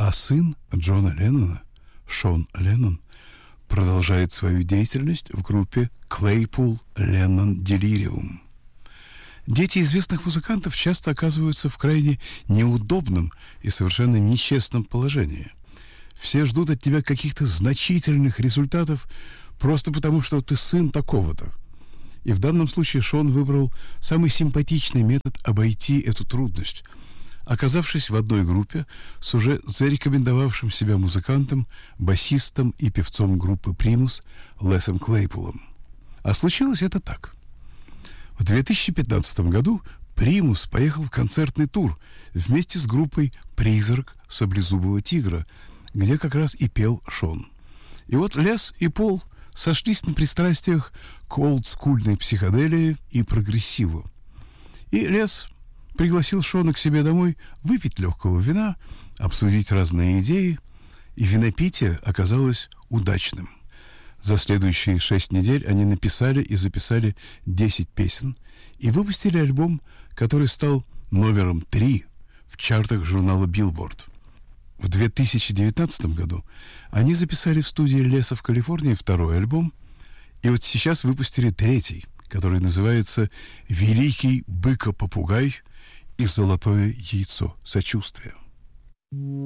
А сын Джона Леннона, Шон Леннон, продолжает свою деятельность в группе Claypool Lennon Delirium. Дети известных музыкантов часто оказываются в крайне неудобном и совершенно нечестном положении. Все ждут от тебя каких-то значительных результатов просто потому, что ты сын такого-то. И в данном случае Шон выбрал самый симпатичный метод обойти эту трудность, оказавшись в одной группе с уже зарекомендовавшим себя музыкантом, басистом и певцом группы «Примус» Лесом Клейпулом. А случилось это так. В 2015 году «Примус» поехал в концертный тур вместе с группой «Призрак Саблезубого тигра», где как раз и пел Шон. И вот Лес и Пол сошлись на пристрастиях к олдскульной психоделии и прогрессиву. И Лес пригласил Шона к себе домой выпить легкого вина, обсудить разные идеи, и винопитие оказалось удачным. За следующие 6 недель они написали и записали 10 песен и выпустили альбом, который стал номером 3 в чартах журнала Billboard. В 2019 году они записали в студии Леса в Калифорнии второй альбом, и вот сейчас выпустили третий, который называется «Великий быко-попугай и золотое яйцо сочувствия».